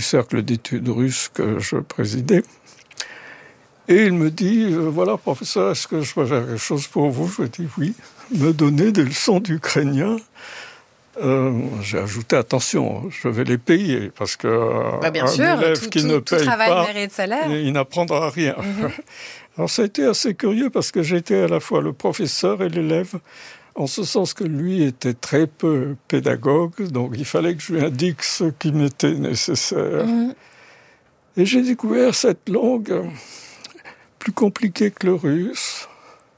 cercle d'études russes que je présidais. Et il me dit, voilà, professeur, est-ce que je peux faire quelque chose pour vous? Je lui ai dit oui, me donner des leçons d'ukrainien. J'ai ajouté, attention, je vais les payer, parce que bien sûr, élève qui ne paye pas, mérite salaire. Il n'apprendra rien. Alors ça a été assez curieux, parce que j'étais à la fois le professeur et l'élève, en ce sens que lui était très peu pédagogue, donc il fallait que je lui indique ce qui m'était nécessaire. Et j'ai découvert cette langue plus compliquée que le russe,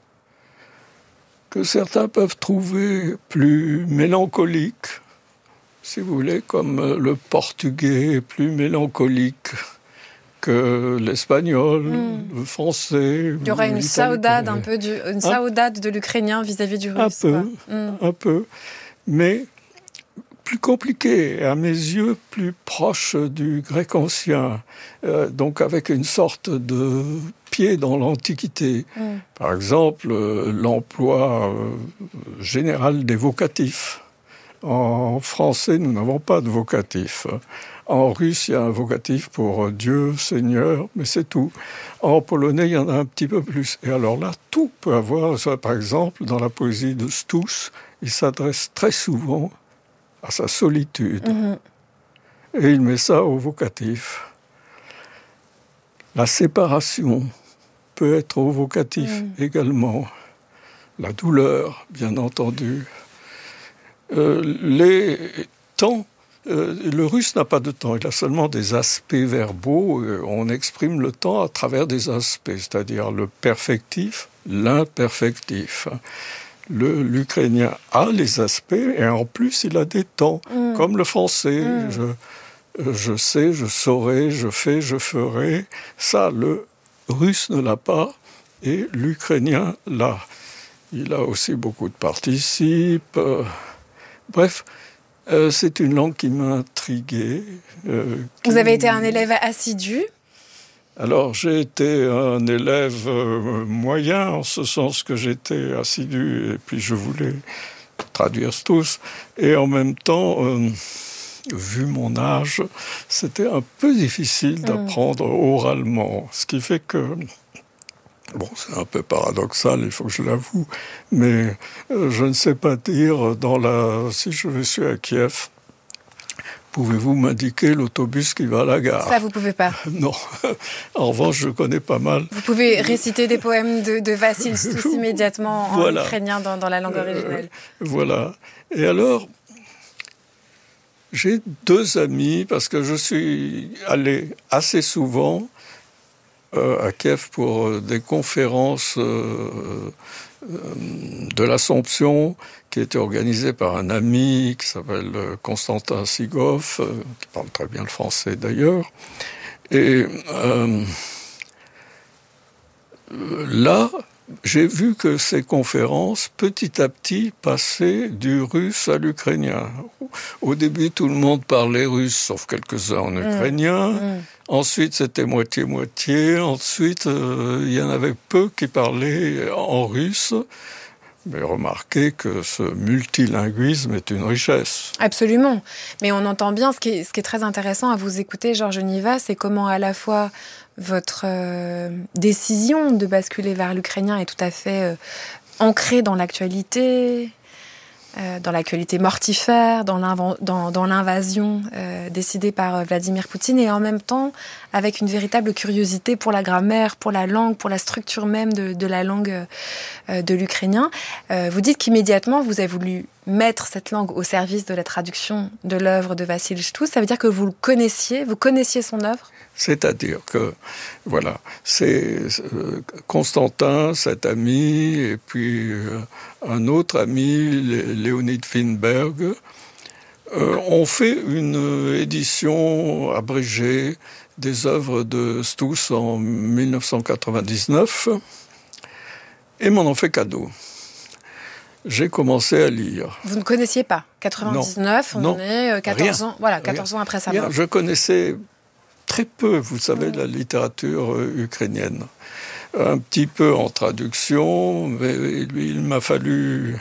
que certains peuvent trouver plus mélancolique, si vous voulez, comme le portugais est plus mélancolique que l'espagnol, le français. Il y aura une saudade saudade de l'ukrainien vis-à-vis du russe. Un peu, mais plus compliqué, à mes yeux plus proche du grec ancien, donc avec une sorte de pied dans l'Antiquité. Par exemple, l'emploi général des vocatifs. En français, nous n'avons pas de vocatif. En russe, il y a un vocatif pour Dieu, Seigneur, mais c'est tout. En polonais, il y en a un petit peu plus. Et alors là, tout peut avoir, par exemple, dans la poésie de Stous, il s'adresse très souvent à sa solitude. Et il met ça au vocatif. La séparation peut être au vocatif également. La douleur, bien entendu. Les temps, le russe n'a pas de temps, il a seulement des aspects verbaux. On exprime le temps à travers des aspects, c'est-à-dire le perfectif, l'imperfectif. L'ukrainien a les aspects et en plus il a des temps, comme le français. Je sais, je saurai, je fais, je ferai. Ça, le russe ne l'a pas et l'ukrainien l'a. Il a aussi beaucoup de participes. Bref, c'est une langue qui m'a intrigué. Vous avez été un élève assidu ? Alors, j'ai été un élève moyen, en ce sens que j'étais assidu, et puis je voulais traduire tous. Et en même temps, vu mon âge, c'était un peu difficile d'apprendre oralement. Ce qui fait que, bon, c'est un peu paradoxal, il faut que je l'avoue, mais je ne sais pas dire, si je suis à Kiev, pouvez-vous m'indiquer l'autobus qui va à la gare? Ça, vous ne pouvez pas. Non. En revanche, je connais pas mal. Vous pouvez réciter des poèmes de Vassil Stous immédiatement en ukrainien dans la langue originelle. Voilà. Et alors, j'ai 2 amis, parce que je suis allé assez souvent à Kiev pour des conférences de l'Assomption qui était organisée par un ami qui s'appelle Constantin Sigov, qui parle très bien le français d'ailleurs. Et là, j'ai vu que ces conférences, petit à petit, passaient du russe à l'ukrainien. Au début, tout le monde parlait russe, sauf quelques-uns en ukrainien. Ensuite, c'était moitié-moitié. Ensuite, il y en avait peu qui parlaient en russe. Mais remarquez que ce multilinguisme est une richesse. Absolument. Mais on entend bien, ce qui est très intéressant à vous écouter, Georges Niva, c'est comment à la fois votre décision de basculer vers l'ukrainien est tout à fait ancrée dans l'actualité mortifère, dans l'invasion décidée par Vladimir Poutine, et en même temps avec une véritable curiosité pour la grammaire, pour la langue, pour la structure même de la langue de l'ukrainien. Vous dites qu'immédiatement vous avez voulu mettre cette langue au service de la traduction de l'œuvre de Vassil Stous. Ça veut dire que vous connaissiez son œuvre ? C'est-à-dire que, voilà, c'est Constantin, cet ami, et puis un autre ami, Léonid Finberg, ont fait une édition abrégée des œuvres de Stous en 1999 et m'en ont fait cadeau. J'ai commencé à lire. Vous ne connaissiez pas 99, non, on est 14 ans, voilà, 14 ans après sa mort. Je connaissais très peu, vous savez, la littérature ukrainienne. Un petit peu en traduction, mais il m'a fallu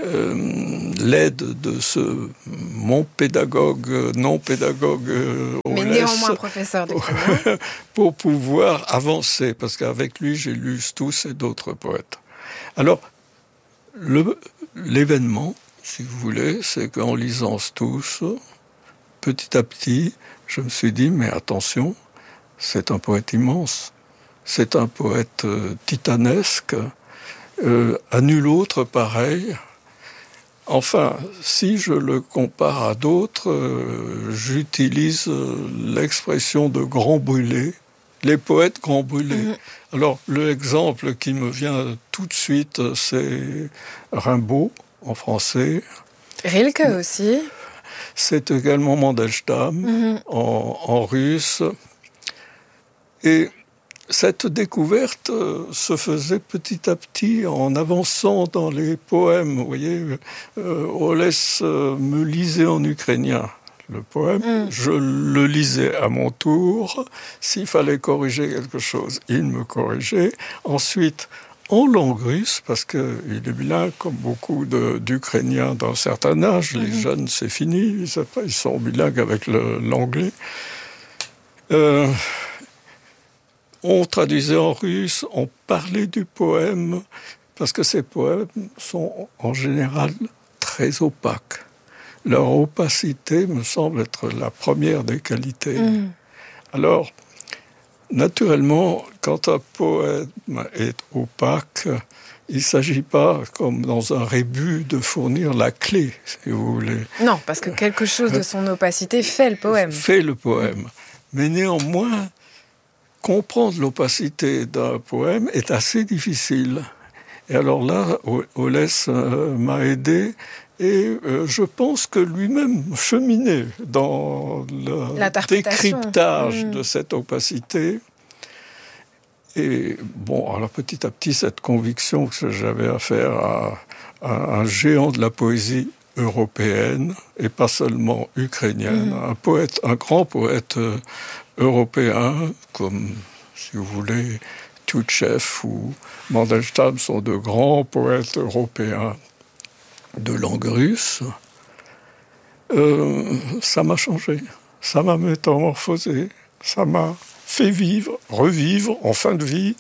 l'aide de mon pédagogue, non pédagogue néanmoins professeur d'ukrainien. pour pouvoir avancer, parce qu'avec lui, j'ai lu Stouss et d'autres poètes. Alors, l'événement, si vous voulez, c'est qu'en lisant Stouss, petit à petit, je me suis dit, mais attention, c'est un poète immense, c'est un poète titanesque, à nul autre pareil. Enfin, si je le compare à d'autres, j'utilise l'expression de grand brûlé, les poètes grand brûlés. Alors, l'exemple qui me vient tout de suite, c'est Rimbaud, en français. Rilke aussi. C'est également Mandelstam, en russe. Et cette découverte se faisait petit à petit en avançant dans les poèmes. Vous voyez, Olès me lisait en ukrainien le poème, je le lisais à mon tour. S'il fallait corriger quelque chose, il me corrigeait. Ensuite, en langue russe, parce qu'il est bilingue, comme beaucoup d'Ukrainiens d'un certain âge, les jeunes, c'est fini, ils sont bilingues avec l'anglais. On traduisait en russe, on parlait du poème, parce que ces poèmes sont en général très opaques. Leur opacité me semble être la première des qualités. Alors, naturellement, quand un poème est opaque, il ne s'agit pas, comme dans un rébut, de fournir la clé, si vous voulez. Non, parce que quelque chose de son opacité fait le poème. Fait le poème. Mais néanmoins, comprendre l'opacité d'un poème est assez difficile. Et alors là, Olès m'a aidé et je pense que lui-même cheminait dans le décryptage de cette opacité. Et bon, alors petit à petit, cette conviction que j'avais affaire à un géant de la poésie européenne et pas seulement ukrainienne, un grand poète européen comme, si vous voulez, Tchoutchev ou Mandelstam sont de grands poètes européens de langue russe, ça m'a changé, ça m'a métamorphosé, ça m'a fait vivre, revivre en fin de vie.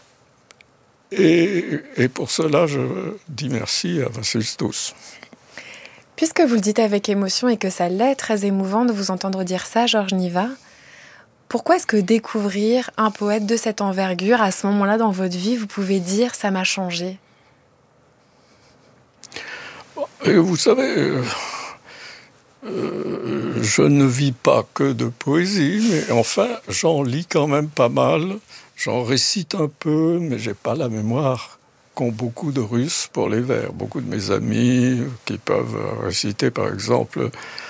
Et pour cela, je dis merci à Vassil Stouss. Puisque vous le dites avec émotion et que ça l'est très émouvant de vous entendre dire ça, Georges Niva, pourquoi est-ce que découvrir un poète de cette envergure, à ce moment-là dans votre vie, vous pouvez dire « ça m'a changé » ? Et vous savez, je ne vis pas que de poésie, mais enfin, j'en lis quand même pas mal. J'en récite un peu, mais j'ai pas la mémoire qu'ont beaucoup de Russes pour les vers. Beaucoup de mes amis qui peuvent réciter, par exemple,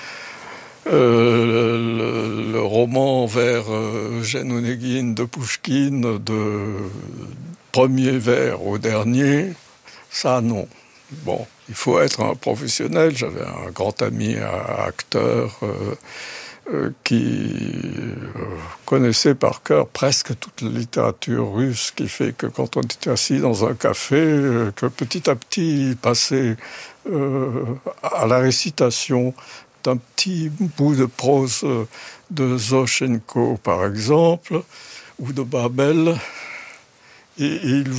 le roman vers Eugène Onegin de Pouchkine, de premier vers au dernier, ça non. Bon, il faut être un professionnel. J'avais un grand ami acteur qui connaissait par cœur presque toute la littérature russe, qui fait que quand on était assis dans un café, que petit à petit il passait à la récitation d'un petit bout de prose de Zoshenko, par exemple, ou de Babel. Et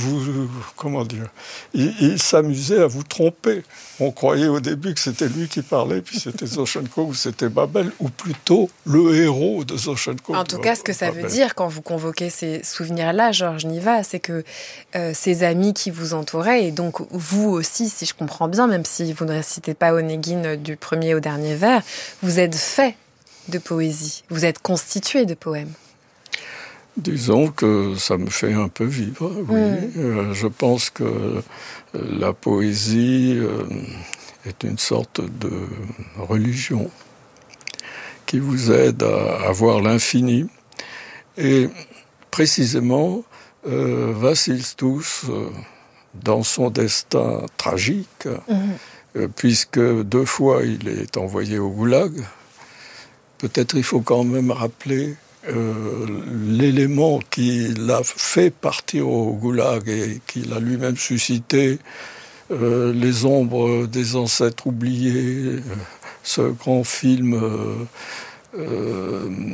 il s'amusait à vous tromper. On croyait au début que c'était lui qui parlait, puis c'était Zoshenko ou c'était Babel, ou plutôt le héros de Zoshenko. En tout cas, ce que ça veut dire quand vous convoquez ces souvenirs-là, Georges Niva, c'est que ces amis qui vous entouraient, et donc vous aussi, si je comprends bien, même si vous ne récitez pas Onegin du premier au dernier vers, vous êtes fait de poésie, vous êtes constitué de poèmes. Disons que ça me fait un peu vivre, oui. Je pense que la poésie est une sorte de religion qui vous aide à voir l'infini. Et précisément, Vassil Stouss, dans son destin tragique, puisque 2 fois il est envoyé au goulag, peut-être il faut quand même rappeler l'élément qui l'a fait partir au goulag et qui l'a lui-même suscité, les ombres des ancêtres oubliés, ce grand film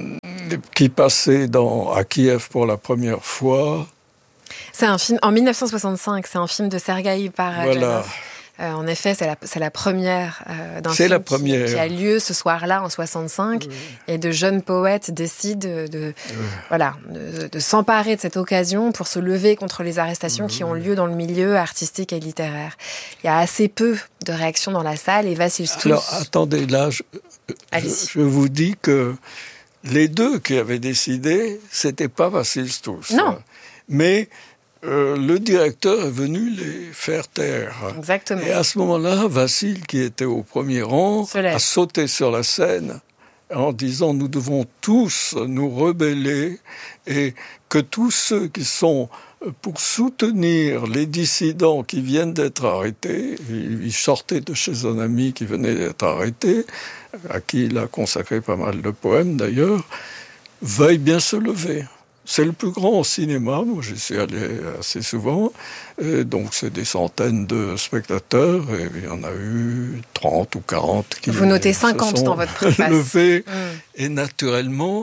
qui passait à Kiev pour la première fois. C'est un film en 1965, c'est un film de Sergueï Parajanov. Voilà. En effet, c'est la première d'un film qui a lieu ce soir-là, en 65, et de jeunes poètes décident de s'emparer de cette occasion pour se lever contre les arrestations qui ont lieu dans le milieu artistique et littéraire. Il y a assez peu de réactions dans la salle, et Vassil Stouss... Alors, attendez, là, je vous dis que les deux qui avaient décidé, c'était pas Vassil Stouss. Non. Mais... le directeur est venu les faire taire. Exactement. Et à ce moment-là, Vassil, qui était au premier rang, a sauté sur la scène en disant « Nous devons tous nous rebeller et que tous ceux qui sont pour soutenir les dissidents qui viennent d'être arrêtés, il sortait de chez un ami qui venait d'être arrêté, à qui il a consacré pas mal de poèmes d'ailleurs, veuillent bien se lever ». C'est le plus grand au cinéma, moi j'y suis allé assez souvent, et donc c'est des centaines de spectateurs, et il y en a eu 30 ou 40 qui Vous notez 50 dans votre préface. Levés, et naturellement,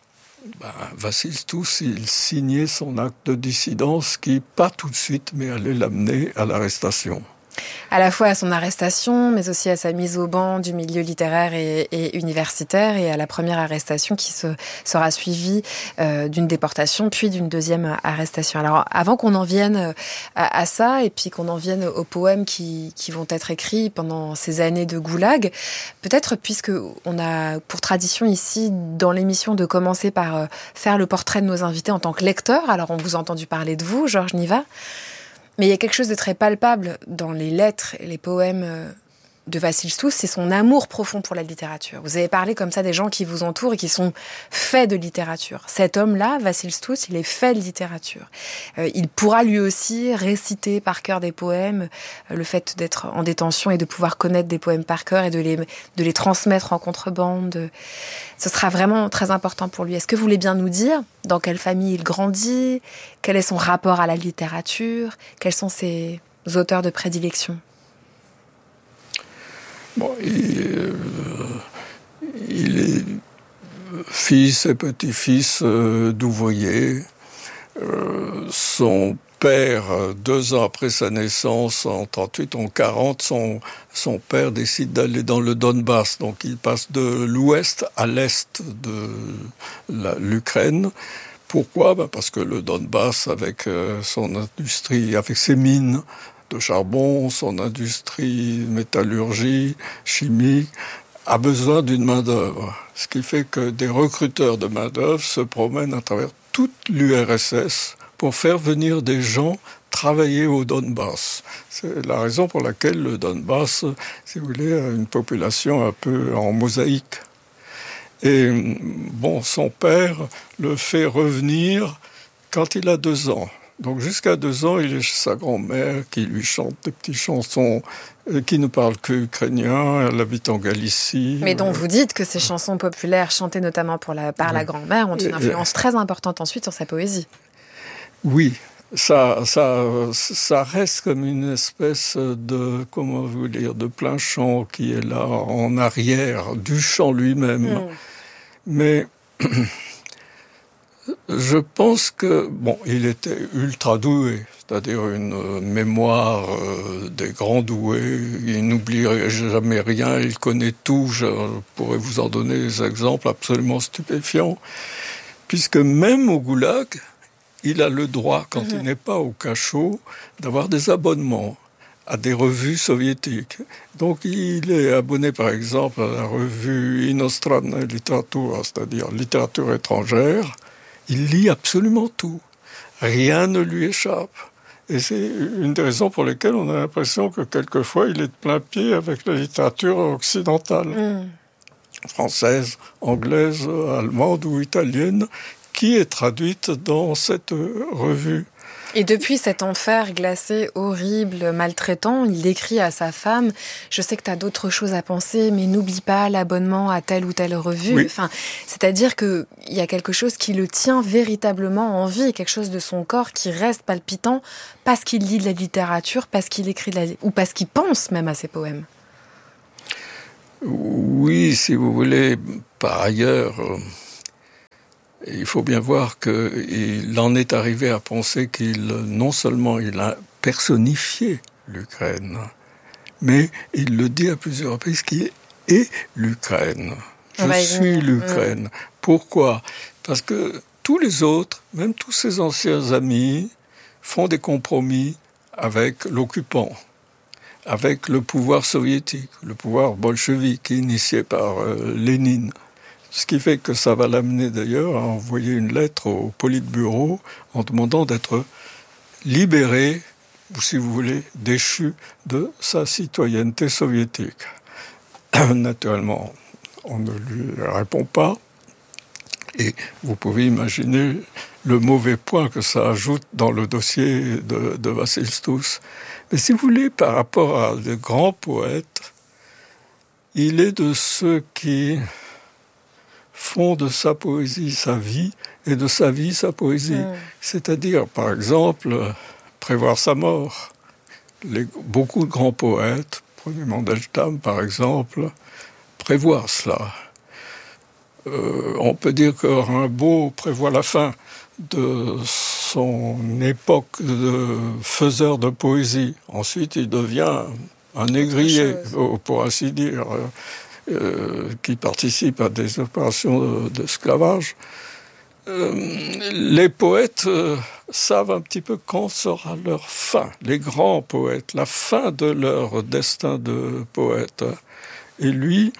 Vassil Stouss, il signait son acte de dissidence qui, pas tout de suite, mais allait l'amener à l'arrestation. À la fois à son arrestation, mais aussi à sa mise au banc du milieu littéraire et universitaire, et à la première arrestation qui sera suivie d'une déportation, puis d'une deuxième arrestation. Alors, avant qu'on en vienne à ça, et puis qu'on en vienne aux poèmes qui vont être écrits pendant ces années de goulag, peut-être, puisque on a pour tradition ici, dans l'émission, de commencer par faire le portrait de nos invités en tant que lecteurs. Alors, on vous a entendu parler de vous, Georges Niva. Mais il y a quelque chose de très palpable dans les lettres et les poèmes de Vassil Stouss, c'est son amour profond pour la littérature. Vous avez parlé comme ça des gens qui vous entourent et qui sont faits de littérature. Cet homme-là, Vassil Stouss, il est fait de littérature. Il pourra lui aussi réciter par cœur des poèmes. Le fait d'être en détention et de pouvoir connaître des poèmes par cœur et de les transmettre en contrebande, ce sera vraiment très important pour lui. Est-ce que vous voulez bien nous dire dans quelle famille il grandit? Quel est son rapport à la littérature? Quels sont ses auteurs de prédilection? Bon, il est fils et petit-fils d'ouvriers. Son père, 2 ans après sa naissance, en 38, en 40, son père décide d'aller dans le Donbass. Donc il passe de l'ouest à l'est de l'Ukraine. Pourquoi ? Parce que le Donbass, avec son industrie, avec ses mines de charbon, son industrie métallurgie, chimique, a besoin d'une main-d'œuvre. Ce qui fait que des recruteurs de main-d'œuvre se promènent à travers toute l'URSS pour faire venir des gens travailler au Donbass. C'est la raison pour laquelle le Donbass, si vous voulez, a une population un peu en mosaïque. Et bon, son père le fait revenir quand il a 2 ans. Donc jusqu'à 2 ans, il est chez sa grand-mère qui lui chante des petites chansons qui ne parlent que ukrainien. Elle habite en Galicie. Mais dont vous dites que ces chansons populaires chantées notamment par la grand-mère ont une influence très importante ensuite sur sa poésie. Oui, ça reste comme une espèce de, comment vous dire, de plein chant qui est là en arrière du chant lui-même. Mais je pense que, bon, il était ultra doué, c'est-à-dire une mémoire des grands doués. Il n'oublierait jamais rien, il connaît tout. Je pourrais vous en donner des exemples absolument stupéfiants. Puisque même au goulag, il a le droit, quand il n'est pas au cachot, d'avoir des abonnements à des revues soviétiques. Donc il est abonné par exemple à la revue Inostrana Literatura, c'est-à-dire littérature étrangère. Il lit absolument tout. Rien ne lui échappe. Et c'est une des raisons pour lesquelles on a l'impression que quelquefois il est de plein pied avec la littérature occidentale. Française, anglaise, allemande ou italienne, qui est traduite dans cette revue. Et depuis cet enfer glacé, horrible, maltraitant, il écrit à sa femme « Je sais que tu as d'autres choses à penser, mais n'oublie pas l'abonnement à telle ou telle revue. Oui. » Enfin, c'est-à-dire qu'il y a quelque chose qui le tient véritablement en vie, quelque chose de son corps qui reste palpitant parce qu'il lit de la littérature, parce qu'il écrit ou parce qu'il pense même à ses poèmes. Oui, si vous voulez, par ailleurs... Et il faut bien voir qu'il en est arrivé à penser non seulement il a personnifié l'Ukraine, mais il le dit à plusieurs reprises qu'il est l'Ukraine. Je suis l'Ukraine. Pourquoi ? Parce que tous les autres, même tous ses anciens amis, font des compromis avec l'occupant, avec le pouvoir soviétique, le pouvoir bolchevique initié par Lénine. Ce qui fait que ça va l'amener d'ailleurs à envoyer une lettre au Politburo en demandant d'être libéré, ou si vous voulez, déchu de sa citoyenneté soviétique. Naturellement, on ne lui répond pas. Et vous pouvez imaginer le mauvais point que ça ajoute dans le dossier de Vassil Stouss. Mais si vous voulez, par rapport à de grands poètes, il est de ceux qui font de sa poésie sa vie et de sa vie sa poésie. C'est-à-dire, par exemple, prévoir sa mort. Beaucoup de grands poètes, prenez Mandelstam par exemple, prévoient cela. On peut dire que Rimbaud prévoit la fin de son époque de faiseur de poésie. Ensuite, il devient un négrier, pour ainsi dire, qui participe à des opérations d'esclavage. Les poètes savent un petit peu quand sera leur fin, les grands poètes, la fin de leur destin de poète. Et lui,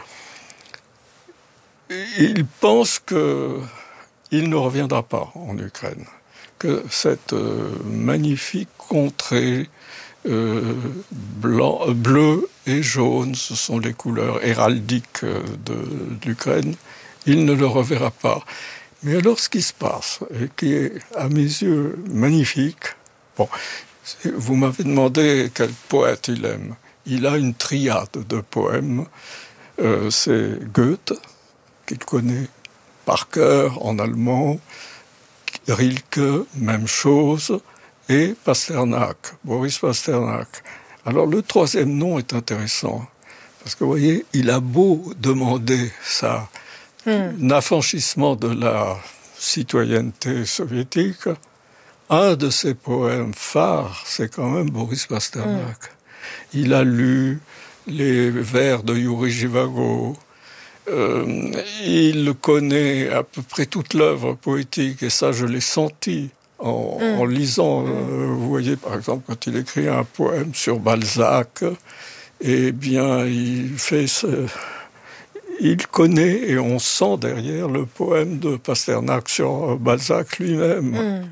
il pense qu'il ne reviendra pas en Ukraine, que cette magnifique contrée bleu et jaune, ce sont les couleurs héraldiques de l'Ukraine, il ne le reverra pas. Mais alors ce qui se passe, et qui est à mes yeux magnifique, bon, vous m'avez demandé quel poète il aime. Il a une triade de poèmes, c'est Goethe, qu'il connaît par cœur en allemand, Rilke, même chose, et Pasternak, Boris Pasternak. Alors le troisième nom est intéressant, parce que vous voyez, il a beau demander un affranchissement de la citoyenneté soviétique, un de ses poèmes phares, c'est quand même Boris Pasternak. Il a lu les vers de Yuri Zhivago, il connaît à peu près toute l'œuvre poétique, et ça je l'ai senti en lisant. Vous voyez par exemple quand il écrit un poème sur Balzac, eh bien il connaît et on sent derrière le poème de Pasternak sur Balzac lui-même.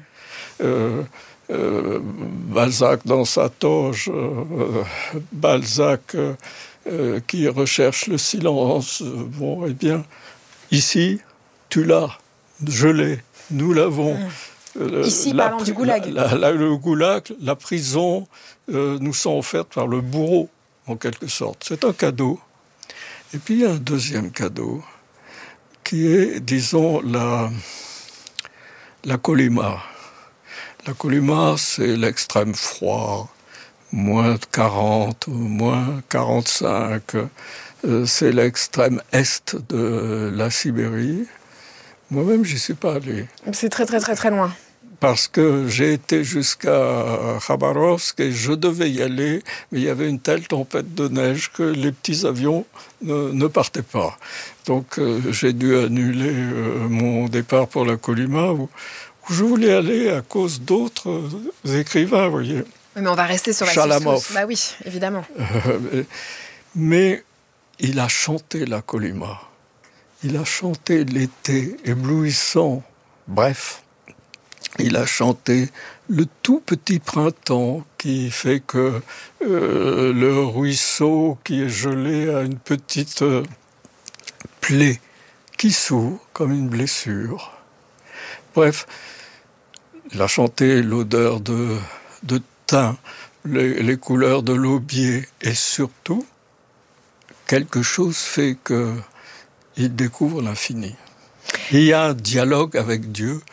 Balzac dans sa toge, Balzac qui recherche le silence. Bon, eh bien, ici, tu l'as, je l'ai, nous l'avons. Ici, parlant du goulag. Le goulag, la prison, nous sont offertes par le bourreau, en quelque sorte. C'est un cadeau. Et puis, il y a un deuxième cadeau, qui est, disons, la Kolyma. La Kolyma, c'est l'extrême froid, moins 40, moins 45. C'est l'extrême est de la Sibérie. Moi-même, j'y suis pas allé. C'est très, très, très, très loin. Parce que j'ai été jusqu'à Khabarovsk et je devais y aller, mais il y avait une telle tempête de neige que les petits avions ne partaient pas. Donc j'ai dû annuler mon départ pour la Kolyma, où je voulais aller à cause d'autres écrivains, vous voyez. Mais on va rester sur Chalamov. Bah oui, évidemment. Mais il a chanté la Kolyma. Il a chanté l'été éblouissant. Bref, il a chanté le tout petit printemps qui fait que le ruisseau qui est gelé a une petite plaie qui s'ouvre comme une blessure. Bref, il a chanté l'odeur de thym, les couleurs de l'aubier, et surtout, quelque chose fait qu'il découvre l'infini. Il y a un dialogue avec Dieu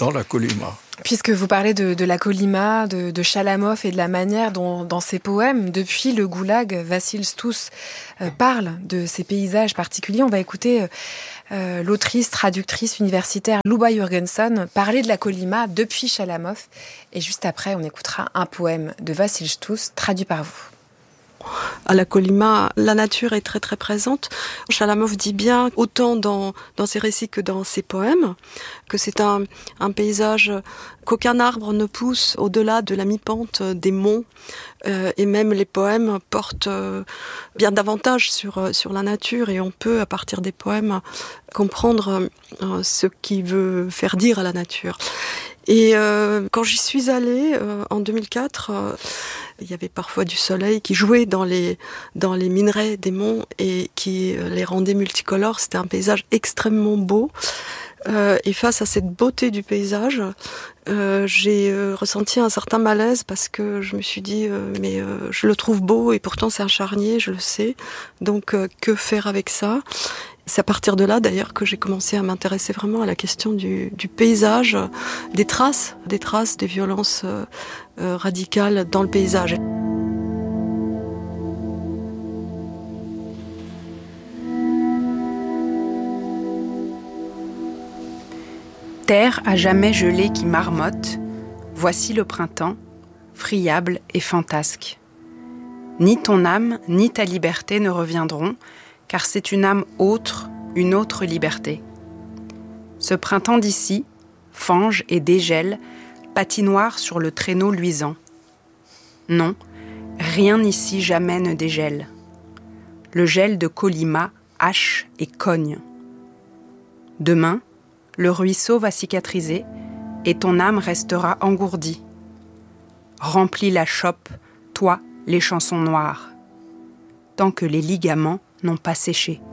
dans la Kolyma. Puisque vous parlez de la Kolyma, de Chalamov et de la manière dont, dans ses poèmes, depuis le goulag, Vassil Stous parle de ces paysages particuliers, on va écouter l'autrice, traductrice universitaire Luba Jurgenson parler de la Kolyma depuis Chalamov. Et juste après, on écoutera un poème de Vassil Stous traduit par vous. À la Kolyma, la nature est très très présente. Chalamov dit bien, autant dans ses récits que dans ses poèmes, que c'est un paysage qu'aucun arbre ne pousse au-delà de la mi-pente des monts. Et même les poèmes portent bien davantage sur la nature, et on peut, à partir des poèmes, comprendre ce qu'il veut faire dire à la nature. Et quand j'y suis allée en 2004, il y avait parfois du soleil qui jouait dans les minerais des monts et qui les rendait multicolores. C'était un paysage extrêmement beau. Et face à cette beauté du paysage, j'ai ressenti un certain malaise parce que je me suis dit mais je le trouve beau et pourtant c'est un charnier, je le sais. Donc que faire avec ça ? C'est à partir de là d'ailleurs que j'ai commencé à m'intéresser vraiment à la question du paysage, des traces des violences radicales dans le paysage. Terre à jamais gelée qui marmotte, voici le printemps, friable et fantasque. Ni ton âme, ni ta liberté ne reviendront, car c'est une âme autre, une autre liberté. Ce printemps d'ici, fange et dégèle, patinoire sur le traîneau luisant. Non, rien ici jamais ne dégèle. Le gel de Kolyma hache et cogne. Demain, le ruisseau va cicatriser et ton âme restera engourdie. Remplis la chope, toi, les chansons noires, tant que les ligaments n'ont pas séché.